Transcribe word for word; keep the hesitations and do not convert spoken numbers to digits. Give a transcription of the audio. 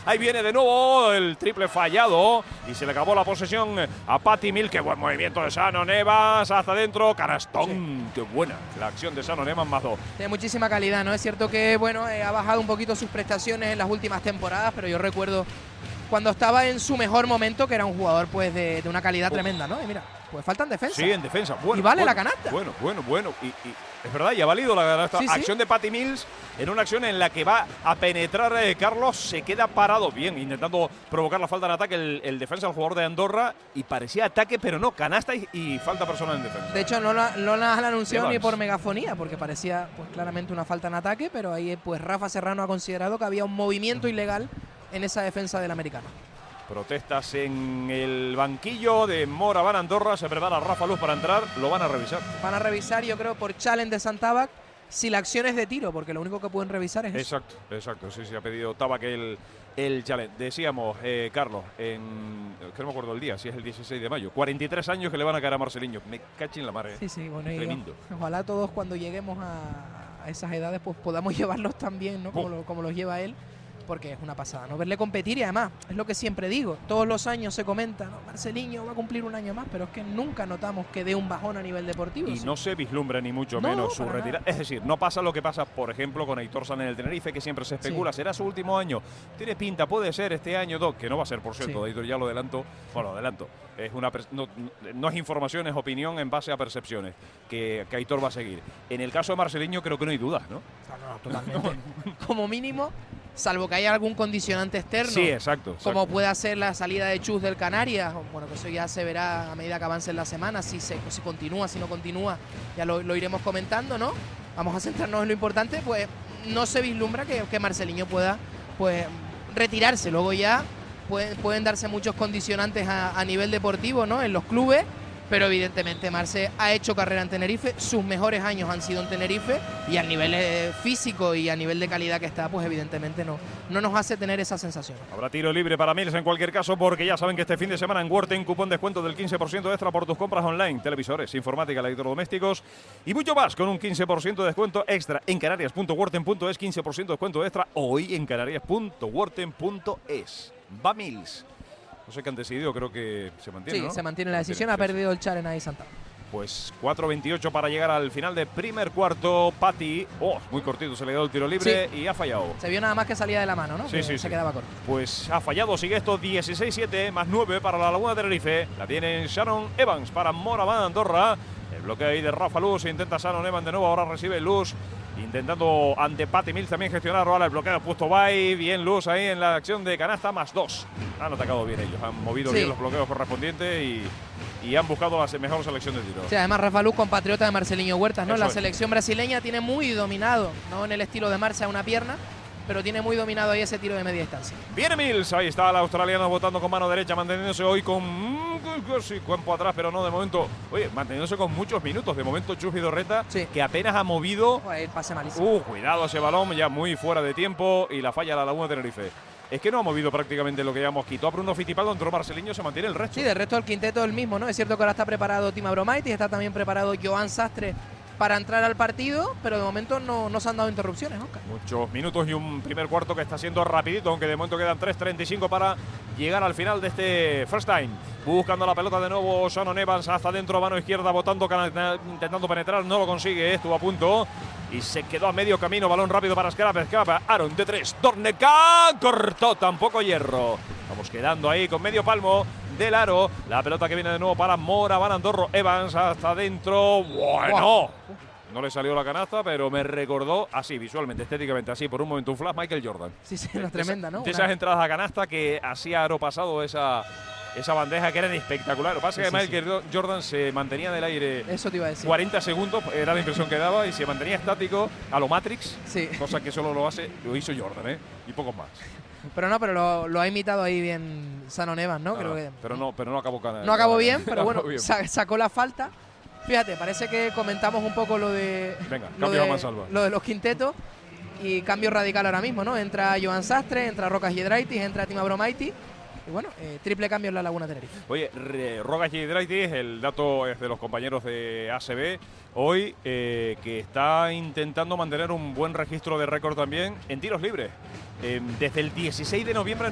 Ahí viene de nuevo el triple fallado y se le acabó la posesión a Patty Mills. Qué buen movimiento de Shannon Evans hasta adentro. Canastón. Sí. Qué buena la acción de Shannon Evans más dos. Tiene muchísima calidad, ¿no? Es cierto que, bueno, eh, ha bajado un poquito sus prestaciones en las últimas temporadas, pero yo recuerdo cuando estaba en su mejor momento, que era un jugador pues de, de una calidad oh. tremenda, ¿no? Y mira, pues falta en defensa. Sí, en defensa. Bueno, y vale bueno, la canasta. Bueno, bueno, bueno. Y, y es verdad, y ha valido la canasta. Sí, acción sí. de Patty Mills en una acción en la que va a penetrar eh, Carlos. Se queda parado bien, intentando provocar la falta en ataque el, el defensa, el jugador de Andorra. Y parecía ataque, pero no, canasta y, y falta personal en defensa. De hecho, no la, no la han anunciado ni por megafonía, porque parecía pues claramente una falta en ataque. Pero ahí pues Rafa Serrano ha considerado que había un movimiento ilegal en esa defensa del americano. Protestas en el banquillo de Moraván Andorra. Se prepara Rafa Luz para entrar. Lo van a revisar. Van a revisar, yo creo, por challenge de Santabac, si la acción es de tiro, porque lo único que pueden revisar es eso. Exacto, exacto. Sí, sí, ha pedido Tabac el, el challenge. Decíamos, eh, Carlos, en, que no me acuerdo el día, si es el dieciséis de mayo. cuarenta y tres años que le van a caer a Marceliño. Me cachín la madre. Sí, sí, bueno, tremendo. Yo, ojalá todos cuando lleguemos a, a esas edades pues podamos llevarlos también, ¿no? Como, lo, como los lleva él. Porque es una pasada, ¿no? Verle competir y además, es lo que siempre digo, todos los años se comenta, ¿no? Marceliño va a cumplir un año más, pero es que nunca notamos que dé un bajón a nivel deportivo. Y ¿sí? no se vislumbra ni mucho no, menos su retirada. Es decir, no pasa lo que pasa, por ejemplo, con Aitor San en el Tenerife, que siempre se especula, sí. será su último año. Tiene pinta, puede ser este año, Doc, que no va a ser, por cierto, sí. Aitor ya lo adelanto, bueno, lo adelanto. Es una no, no es información, es opinión en base a percepciones, que, que Aitor va a seguir. En el caso de Marceliño creo que no hay dudas, ¿no? No, no, totalmente. Como mínimo, salvo que haya algún condicionante externo. Sí, exacto, exacto. Como puede ser la salida de Chus del Canarias. Bueno, que eso ya se verá a medida que avance en la semana, si, se, si continúa, si no continúa, ya lo, lo iremos comentando, ¿no? Vamos a centrarnos en lo importante, pues no se vislumbra que, que Marceliño pueda pues retirarse. Luego ya pueden, pueden darse muchos condicionantes a, a nivel deportivo, ¿no? En los clubes. Pero evidentemente Marce ha hecho carrera en Tenerife, sus mejores años han sido en Tenerife y al nivel eh, físico y a nivel de calidad que está, pues evidentemente no, no nos hace tener esa sensación. Habrá tiro libre para Mills en cualquier caso, porque ya saben que este fin de semana en Worten cupón descuento del quince por ciento extra por tus compras online, televisores, informática, electrodomésticos y mucho más, con un quince por ciento de descuento extra en canarias punto worten punto es, quince por ciento de descuento extra hoy en canarias punto worten punto es. Va Mills. No sé qué han decidido, creo que se mantiene, Sí, ¿no? se mantiene la decisión, ha perdido el challenge ahí Santa. Pues cuatro veintiocho para llegar al final de primer cuarto. Patty, oh, muy cortito, se le dio el tiro libre sí. y ha fallado. Se vio nada más que salía de la mano, ¿no? Sí, que sí, se sí. quedaba corto. Pues ha fallado, sigue esto dieciséis siete, más nueve para la Laguna Tenerife. La tiene Shannon Evans para Moraván Andorra. El bloqueo ahí de Rafa Luz, intenta Shannon Evans de nuevo, ahora recibe Luz. Intentando ante Patty Mills también gestionar ahora el bloqueo puesto by. Bien Luz ahí en la acción de canasta, más dos. Han atacado bien ellos, han movido sí. bien los bloqueos correspondientes y, y han buscado la mejor selección de tiro. Sí, además Rafa Luz, compatriota de Marceliño Huertas, ¿no? Eso la es. selección brasileña tiene muy dominado, no en el estilo de Marce a una pierna, pero tiene muy dominado ahí ese tiro de media distancia. Viene Mills, ahí está el australiano botando con mano derecha, manteniéndose hoy con sí, cuerpo atrás, pero no de momento. Oye, manteniéndose con muchos minutos. De momento Chus Vidorreta, sí. que apenas ha movido. El pase malísimo. Uh, cuidado ese balón, ya muy fuera de tiempo y la falla la Laguna Tenerife. Es que no ha movido prácticamente lo que llamamos. Quitó a Bruno Fittipaldo, entró Marceliño, se mantiene el resto. Sí, del resto del quinteto es el mismo, ¿no? Es cierto que ahora está preparado Tim Abromaitis, está también preparado Joan Sastre para entrar al partido, pero de momento no, no se han dado interrupciones, Oscar. Muchos minutos y un primer cuarto que está siendo rapidito, aunque de momento quedan tres treinta y cinco para llegar al final de este first time. Buscando la pelota de nuevo Shannon Evans hasta dentro, mano izquierda, botando, intentando penetrar, no lo consigue, estuvo a punto y se quedó a medio camino, balón rápido para Scrap, Scrap, Aaron de tres, Dorneca, cortó, tampoco hierro. Vamos quedando ahí con medio palmo del aro, la pelota que viene de nuevo para Moraván Andorra, Evans hasta adentro, bueno, wow. No le salió la canasta, pero me recordó así, visualmente, estéticamente, así, por un momento, un flash Michael Jordan. Sí, sí, era tremenda, ¿no? De esas entradas a canasta que hacía aro pasado esa, esa bandeja que era espectacular. Lo que pasa es sí, que sí, Michael sí. Jordan se mantenía en el aire Eso te iba a decir. cuarenta segundos, era la impresión que daba, y se mantenía estático a lo Matrix, sí. cosa que solo lo hace, lo hizo Jordan, ¿eh? Y pocos más. Pero no, pero lo, lo ha imitado ahí bien Shannon Evans, ¿no? no Creo no, que pero no, pero no acabó canal. No acabó bien, pero bueno, bien. sacó la falta. Fíjate, parece que comentamos un poco lo de, Venga, lo, cambio de a Mansalva. lo de los quintetos y cambio radical ahora mismo, ¿no? Entra Joan Sastre, entra Rocas Giedraitis, entra Tim Abromaitis y bueno, eh, triple cambio en la Laguna Tenerife. Oye, Rocas Giedraitis, el dato es de los compañeros de A C B hoy, eh, que está intentando mantener un buen registro de récord también en tiros libres. Eh, desde el dieciséis de noviembre